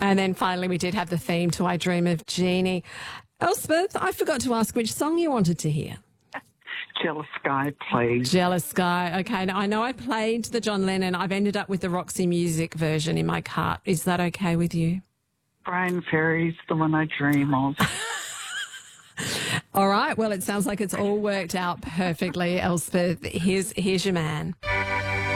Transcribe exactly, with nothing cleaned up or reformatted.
And then finally we did have the theme to I Dream of Jeannie. Elspeth, I forgot to ask which song you wanted to hear. Jealous Sky, please. Jealous Sky. Okay, now I know I played the John Lennon. I've ended up with the Roxy Music version in my cart. Is that okay with you? Brian Ferry's the one I dream of. All right, well, it sounds like it's all worked out perfectly, Elspeth. Here's, here's your man.